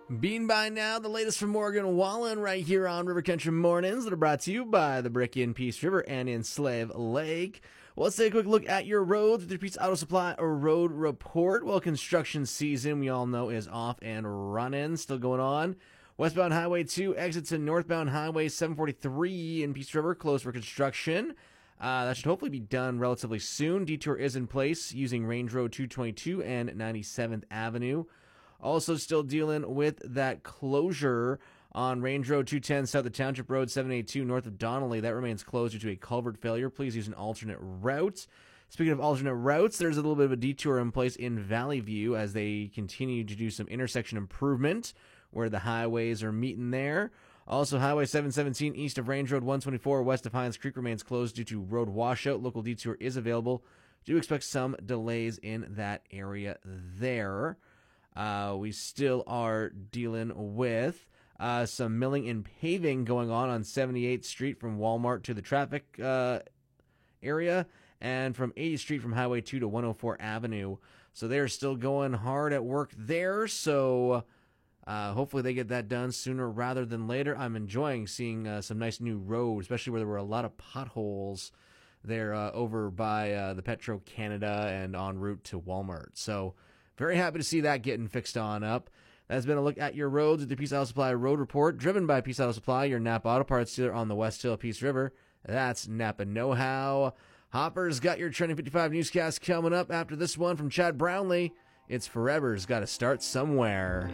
Being by now, the latest from Morgan Wallen right here on River Country Mornings that are brought to you by the Brick in Peace River and in Slave Lake. Well, let's take a quick look at your roads with your Peace Auto Supply Road Report. Well, construction season, we all know, is off and running, still going on. Westbound Highway 2 exits to northbound Highway 743 in Peace River, closed for construction. That should hopefully be done relatively soon. Detour is in place using Range Road 222 and 97th Avenue. Also still dealing with that closure on Range Road 210 south of Township Road 782 north of Donnelly. That remains closed due to a culvert failure. Please use an alternate route. Speaking of alternate routes, there's a little bit of a detour in place in Valley View as they continue to do some intersection improvement where the highways are meeting there. Also, Highway 717 east of Range Road 124 west of Hines Creek remains closed due to road washout. Local detour is available. Do expect some delays in that area there. We still are dealing with some milling and paving going on 78th Street from Walmart to the traffic area and from 80th Street from Highway 2 to 104 Avenue. So they're still going hard at work there. So hopefully they get that done sooner rather than later. I'm enjoying seeing some nice new roads, especially where there were a lot of potholes there over by the Petro Canada and en route to Walmart. So very happy to see that getting fixed on up. That's been a look at your roads with the Peace Auto Supply Road Report, driven by Peace Auto Supply, your Napa Auto Parts dealer on the West Hill Peace River. That's Napa Know-How. Hopper's got your Trending 55 newscast coming up after this one from Chad Brownlee. It's Forever's Gotta Start Somewhere.